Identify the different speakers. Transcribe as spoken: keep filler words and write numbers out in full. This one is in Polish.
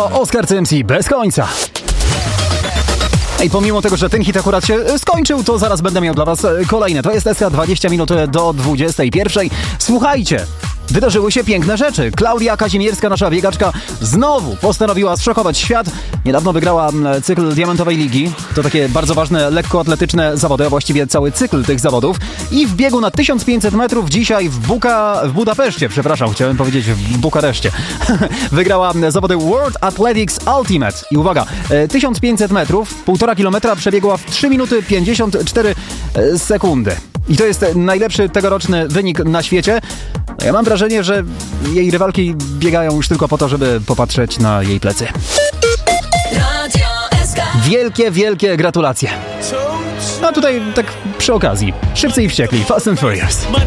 Speaker 1: To Oskar C M C bez końca. I pomimo tego, że ten hit akurat się skończył, to zaraz będę miał dla was kolejne. To jest S K dwadzieścia minut do dwudziestej pierwszej. Słuchajcie, wydarzyły się piękne rzeczy. Klaudia Kazimierska, nasza biegaczka, znowu postanowiła zszokować świat. Niedawno wygrała cykl Diamentowej Ligi. To takie bardzo ważne lekkoatletyczne zawody, a właściwie cały cykl tych zawodów. I w biegu na tysiąc pięćset metrów dzisiaj w, Buka, w Budapeszcie, przepraszam, chciałem powiedzieć w Bukareszcie. Wygrała zawody World Athletics Ultimate. I uwaga, tysiąc pięćset metrów, półtora kilometra przebiegła w trzy minuty pięćdziesiąt cztery sekundy. I to jest najlepszy tegoroczny wynik na świecie. Ja mam wrażenie, że jej rywalki biegają już tylko po to, żeby popatrzeć na jej plecy. Wielkie, wielkie gratulacje. A tutaj tak przy okazji. Szybcy i wściekli. Fast and Furious.